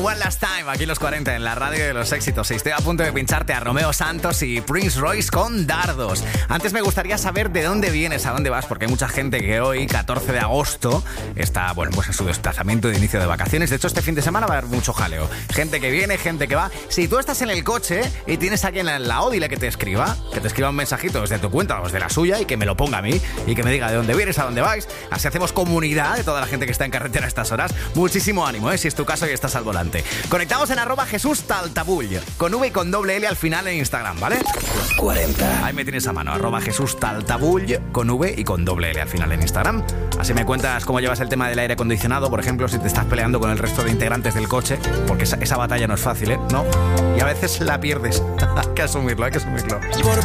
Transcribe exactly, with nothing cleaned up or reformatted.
One Last Time, aquí los cuarenta en la radio de los éxitos. Y estoy a punto de pincharte a Romeo Santos y Prince Royce con Dardos. Antes me gustaría saber de dónde vienes, a dónde vas, porque hay mucha gente que hoy, catorce de agosto, está, bueno, pues en su desplazamiento de inicio de vacaciones. De hecho, este fin de semana va a haber mucho jaleo. Gente que viene, gente que va. Si tú estás en el coche y tienes a alguien en la O dile que te escriba, que te escriba un mensajito desde tu cuenta o desde la suya y que me lo ponga a mí y que me diga de dónde vienes, a dónde vais. Así hacemos comunidad de toda la gente que está en carretera a estas horas. Muchísimo ánimo, ¿eh? Si es tu caso y estás al volante. Conectamos en arroba Jesús Taltabull, con V y con doble L al final en Instagram, ¿vale? cuarenta. Ahí me tienes a mano, arroba Jesús Taltabull, con V y con doble L al final en Instagram. Así me cuentas cómo llevas el tema del aire acondicionado, por ejemplo, si te estás peleando con el resto de integrantes del coche, porque esa, esa batalla no es fácil, ¿eh? ¿No? Y a veces la pierdes. Hay que asumirlo, hay que asumirlo.